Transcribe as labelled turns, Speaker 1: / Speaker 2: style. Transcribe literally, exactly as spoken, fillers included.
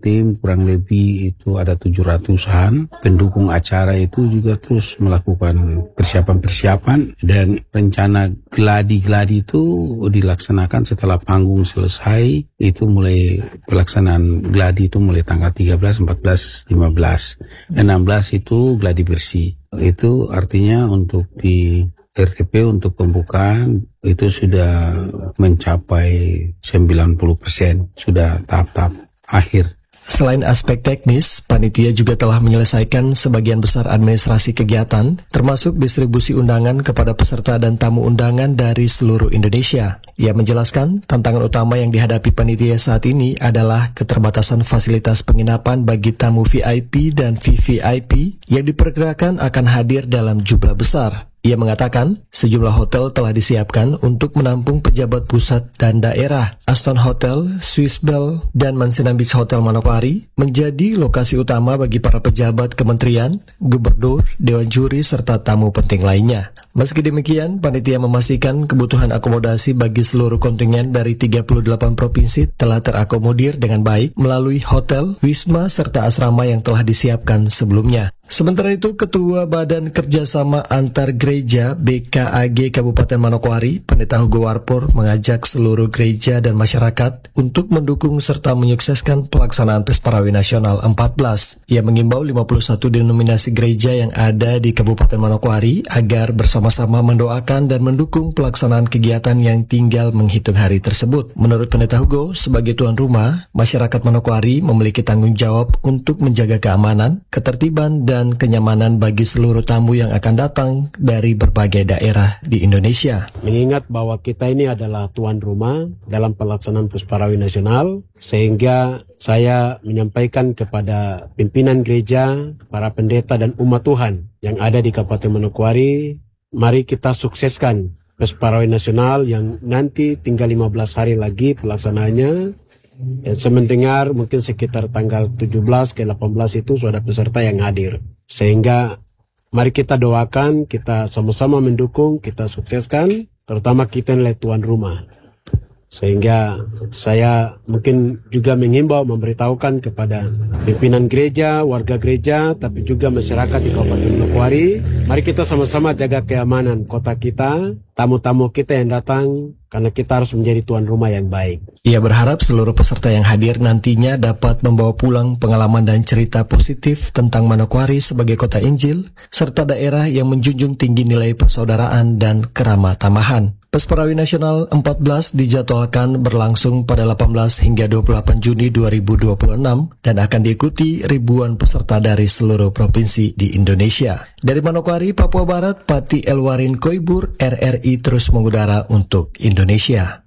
Speaker 1: tim kurang lebih itu ada tujuh ratusan. Pendukung acara itu juga terus melakukan persiapan-persiapan dan rencana gladi-gladi itu dilaksanakan setelah panggung selesai. Itu mulai pelaksanaan gladi itu mulai tanggal tiga belas, empat belas, lima belas. enam belas itu gladi bersih. Itu artinya untuk di R T P untuk pembukaan itu sudah mencapai sembilan puluh persen, sudah tahap-tahap akhir.
Speaker 2: Selain aspek teknis, panitia juga telah menyelesaikan sebagian besar administrasi kegiatan, termasuk distribusi undangan kepada peserta dan tamu undangan dari seluruh Indonesia. Ia menjelaskan, tantangan utama yang dihadapi panitia saat ini adalah keterbatasan fasilitas penginapan bagi tamu V I P dan V V I P yang diperkirakan akan hadir dalam jumlah besar. Ia mengatakan, sejumlah hotel telah disiapkan untuk menampung pejabat pusat dan daerah. Aston Hotel, Swiss Bell, dan Mansinan Beach Hotel Manokwari menjadi lokasi utama bagi para pejabat kementerian, gubernur, dewan juri, serta tamu penting lainnya. Meski demikian, panitia memastikan kebutuhan akomodasi bagi seluruh kontingen dari tiga puluh delapan provinsi telah terakomodir dengan baik melalui hotel, wisma, serta asrama yang telah disiapkan sebelumnya. Sementara itu, Ketua Badan Kerjasama Antar Gereja B K A G Kabupaten Manokwari, Pendeta Hugo Warpur, mengajak seluruh gereja dan masyarakat untuk mendukung serta menyukseskan pelaksanaan Pesparawi Nasional empat belas. Ia mengimbau lima puluh satu denominasi gereja yang ada di Kabupaten Manokwari agar bersama-sama mendoakan dan mendukung pelaksanaan kegiatan yang tinggal menghitung hari tersebut. Menurut Pendeta Hugo, sebagai tuan rumah, masyarakat Manokwari memiliki tanggung jawab untuk menjaga keamanan, ketertiban, dan dan kenyamanan bagi seluruh tamu yang akan datang dari berbagai daerah di Indonesia.
Speaker 3: Mengingat bahwa kita ini adalah tuan rumah dalam pelaksanaan Pesparawi Nasional, sehingga saya menyampaikan kepada pimpinan gereja, para pendeta dan umat Tuhan yang ada di Kabupaten Manokwari, mari kita sukseskan Pesparawi Nasional yang nanti tinggal lima belas hari lagi pelaksanaannya. Ya, saya mendengar mungkin sekitar tanggal tujuh belas ke delapan belas itu sudah peserta yang hadir. Sehingga mari kita doakan, kita sama-sama mendukung, kita sukseskan, terutama kita nilai tuan rumah. Sehingga saya mungkin juga mengimbau, memberitahukan kepada pimpinan gereja, warga gereja, tapi juga masyarakat di Kabupaten Manokwari, mari kita sama-sama jaga keamanan kota kita, tamu-tamu kita yang datang, karena kita harus menjadi tuan rumah yang baik.
Speaker 2: Ia berharap seluruh peserta yang hadir nantinya dapat membawa pulang pengalaman dan cerita positif tentang Manokwari sebagai kota Injil, serta daerah yang menjunjung tinggi nilai persaudaraan dan keramah-tamahan. Pesparawi Nasional empat belas dijadwalkan berlangsung pada delapan belas hingga dua puluh delapan Juni dua ribu dua puluh enam dan akan diikuti ribuan peserta dari seluruh provinsi di Indonesia. Dari Manokwari, Papua Barat, Pati Elwarin Koibur, R R I terus mengudara untuk Indonesia.